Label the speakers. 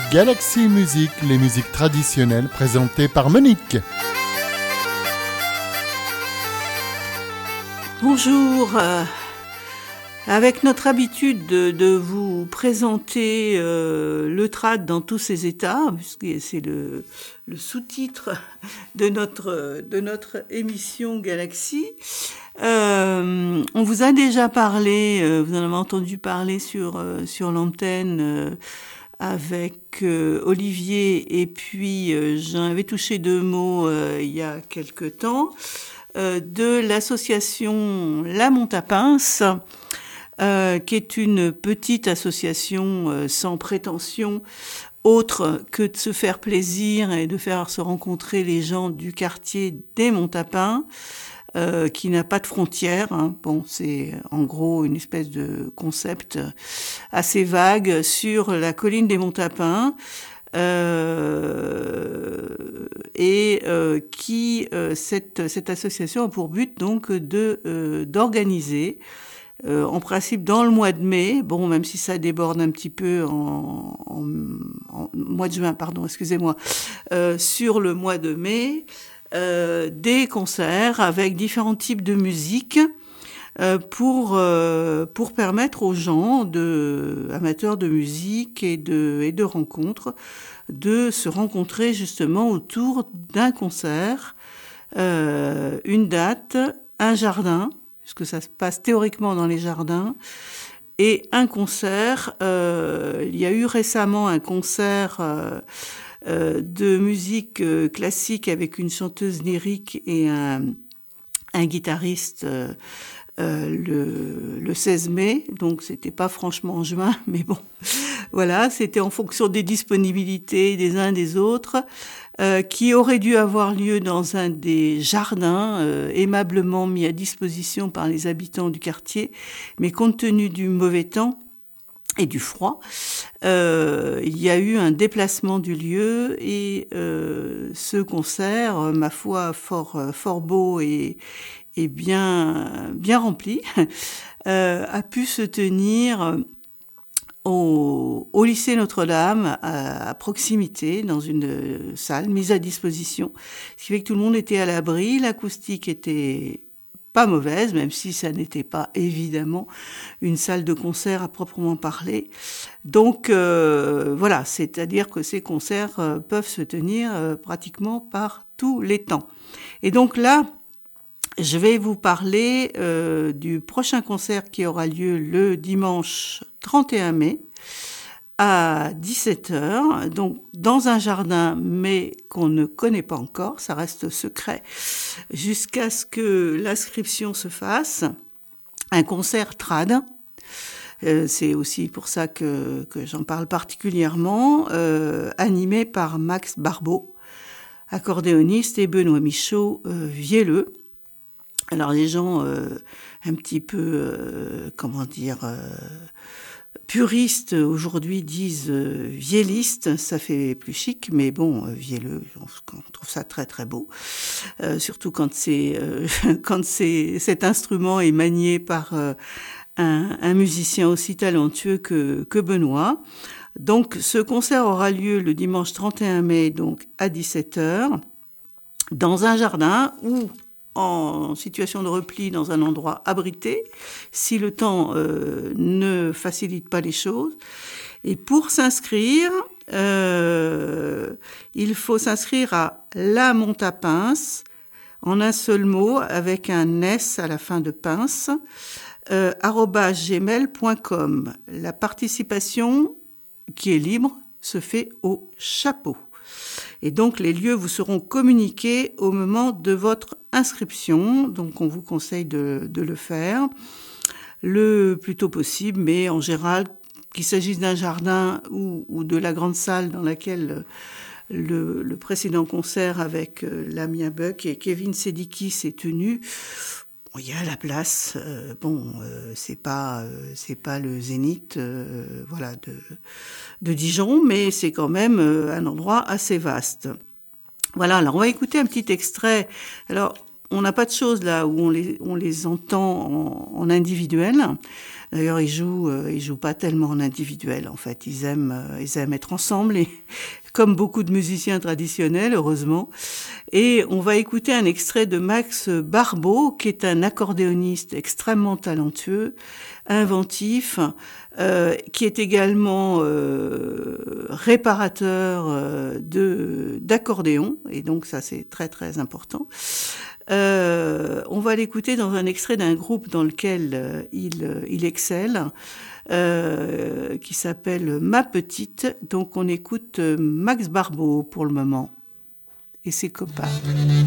Speaker 1: Galaxy Musique, les musiques traditionnelles présentées par Monique.
Speaker 2: Bonjour, avec notre habitude de vous présenter le trad dans tous ses états, puisque c'est le sous-titre de notre émission Galaxy, on vous a déjà parlé, vous en avez entendu parler sur l'antenne avec Olivier, et puis j'en avais touché deux mots il y a quelque temps, de l'association La Monte à Pince, qui est une petite association sans prétention autre que de se faire plaisir et de faire se rencontrer les gens du quartier des Montapins, qui n'a pas de frontières. Bon, c'est en gros une espèce de concept assez vague sur la colline des Montapins, cette association a pour but donc d'organiser en principe dans le mois de mai, bon, même si ça déborde un petit peu en mois de juin, pardon, excusez-moi, sur le mois de mai, des concerts avec différents types de musique pour permettre aux gens amateurs de musique et de rencontres de se rencontrer justement autour d'un concert, une date, un jardin, puisque ça se passe théoriquement dans les jardins, et un concert. Il y a eu récemment un concert de musique classique avec une chanteuse lyrique et un guitariste le 16 mai, donc c'était pas franchement en juin, mais bon, voilà, c'était en fonction des disponibilités des uns des autres, qui aurait dû avoir lieu dans un des jardins aimablement mis à disposition par les habitants du quartier, mais compte tenu du mauvais temps et du froid, il y a eu un déplacement du lieu, et ce concert, ma foi, fort beau et bien rempli, a pu se tenir au lycée Notre-Dame, à proximité, dans une salle mise à disposition, ce qui fait que tout le monde était à l'abri. L'acoustique était pas mauvaise, même si ça n'était pas évidemment une salle de concert à proprement parler. Donc voilà, c'est-à-dire que ces concerts peuvent se tenir pratiquement par tous les temps. Et donc là, je vais vous parler du prochain concert qui aura lieu le dimanche 31 mai à 17h, donc dans un jardin, mais qu'on ne connaît pas encore, ça reste secret, jusqu'à ce que l'inscription se fasse. Un concert trad, c'est aussi pour ça que j'en parle particulièrement, animé par Max Barbeau, accordéoniste, et Benoît Michaud, vielleux. Alors les gens un petit peu, puristes aujourd'hui disent vielliste, ça fait plus chic, mais bon, vielleux, on trouve ça très très beau, surtout quand cet instrument est manié par un musicien aussi talentueux que Benoît. Donc ce concert aura lieu le dimanche 31 mai, donc à 17h, dans un jardin ou en situation de repli dans un endroit abrité, si le temps ne facilite pas les choses. Et pour s'inscrire, il faut s'inscrire à La Monte à Pince, en un seul mot, avec un S à la fin de Pince, @gmail.com. La participation, qui est libre, se fait au chapeau. Et donc, les lieux vous seront communiqués au moment de votre inscription. Donc, on vous conseille de le faire le plus tôt possible, mais en général, qu'il s'agisse d'un jardin ou de la grande salle dans laquelle le précédent concert avec Lamia Buck et Kevin Sediki s'est tenu, il y a la place. C'est pas le Zénith, de Dijon, mais c'est quand même un endroit assez vaste. Voilà. Alors on va écouter un petit extrait. Alors On n'a pas de choses là où on les entend en individuel. D'ailleurs, ils jouent pas tellement en individuel. En fait, ils aiment être ensemble, et comme beaucoup de musiciens traditionnels, heureusement. Et on va écouter un extrait de Max Barbeau, qui est un accordéoniste extrêmement talentueux, inventif, qui est également réparateur d'accordéon. Et donc ça, c'est très très important. On va l'écouter dans un extrait d'un groupe dans lequel il excelle, qui s'appelle Ma Petite. Donc on écoute Max Barbeau pour le moment et ses copains.